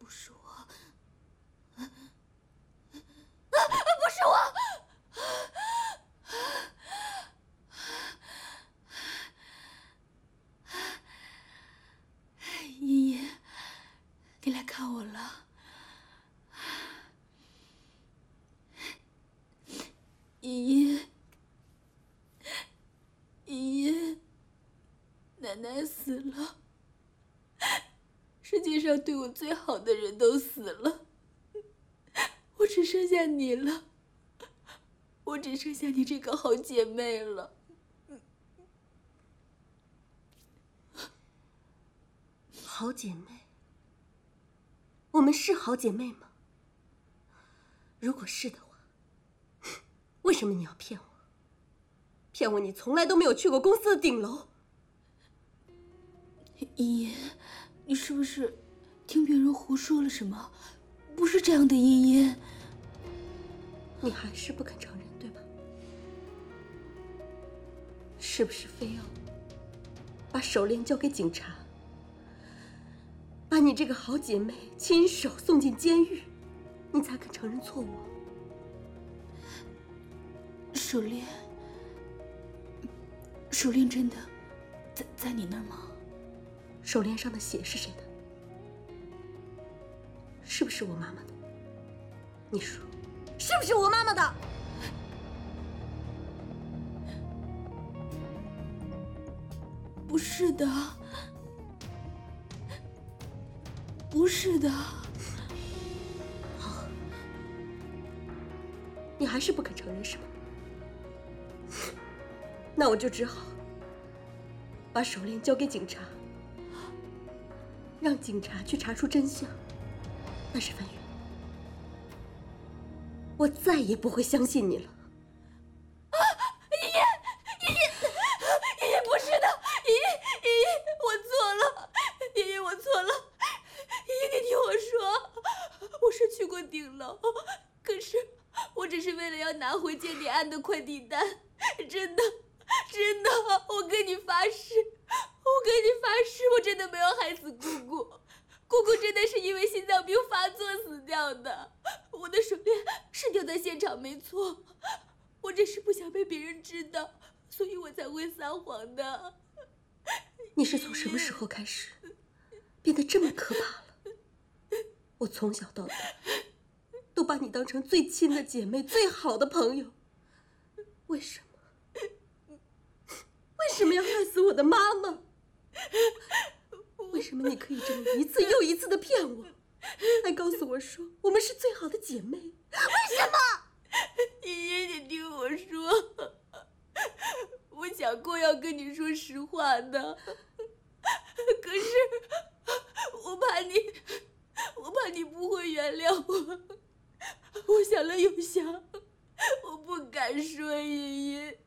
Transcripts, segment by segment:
不是我，不是我。茵茵，你来看我了。茵茵，茵茵，奶奶死了。世界上对我最好的人都死了，我只剩下你了。我只剩下你这个好姐妹了。 好姐妹？我们是好姐妹吗？如果是的话，为什么你要骗我？骗我你从来都没有去过公司的顶楼。 茵茵，你是不是听别人胡说了什么？不是这样的，茵茵。 你还是不肯承认，对吧？是不是非要把手链交给警察，把你这个好姐妹亲手送进监狱，你才肯承认错误？ 手链，手链真的在你那儿吗？ 手链上的血是谁的？是不是我妈妈的？你说，是不是我妈妈的？ 不是的，不是的。 好，你还是不肯承认是吗？那我就只好把手链交给警察，让警察去查出真相。但是范远，我再也不会相信你了。 茵茵，不是的，茵茵，我错了，茵茵，我错了。茵茵，你听我说，我是去过顶楼，可是我只是为了要拿回间谍案的快递单，真的，我跟你发誓，我真的没有害死姑姑。姑姑真的是因为心脏病发作死掉的，我的手链是掉在现场没错，我只是不想被别人知道，所以我才会撒谎的。 你是从什么时候开始变得这么可怕了？我从小到大都把你当成最亲的姐妹，最好的朋友，为什么？为什么要害死我的妈妈？为什么你可以这么一次又一次的骗我，还告诉我说我们是最好的姐妹？为什么？ 茵茵，你听我说，我想过要跟你说实话的，可是我怕你不会原谅我。我想了又想，我不敢说，茵茵，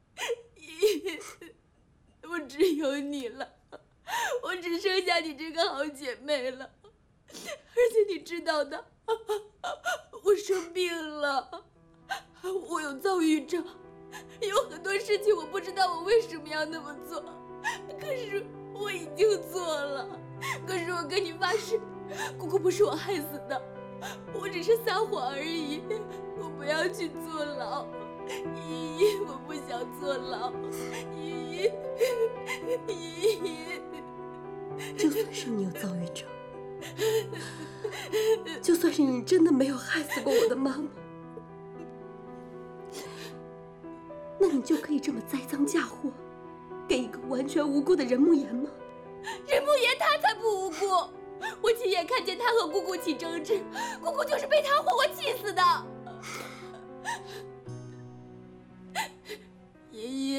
我只有你了。我只剩下你这个好姐妹了，而且你知道的，我生病了，我有躁郁症，有很多事情我不知道我为什么要那么做，可是我已经做了。可是我跟你发誓，姑姑不是我害死的，我只是撒谎而已，我不要去坐牢。茵茵，我不想坐牢。茵茵， 就算是你有躁郁症，就算是你真的没有害死过我的妈妈，那你就可以这么栽赃嫁祸，给一个完全无辜的任慕言吗？ 任慕言他才不无辜，我亲眼看见他和姑姑起争执，姑姑就是被他活活气死的。茵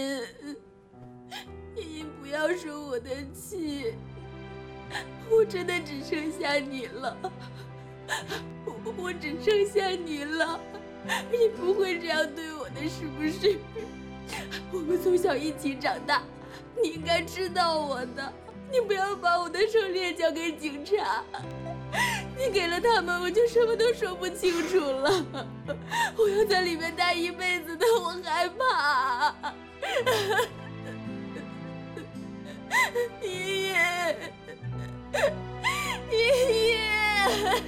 茵，不要生我的气，我真的只剩下你了，我只剩下你了，你不会这样对我的，是不是？我们从小一起长大，你应该知道我的，你不要把我的手链交给警察，你给了他们，我就什么都说不清楚了。我要在里面待一辈子的，我害怕。茵茵，茵茵。